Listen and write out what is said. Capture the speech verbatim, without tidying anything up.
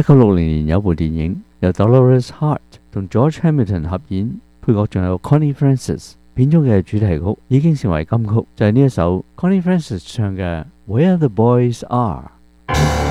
九六零年有部電影由 Dolores Hart 同 George Hamilton 合演，配角仲有 Connie Francis。片中嘅主題曲已經成為金曲，就係呢一首 Connie Francis 唱嘅《Where the Boys Are》。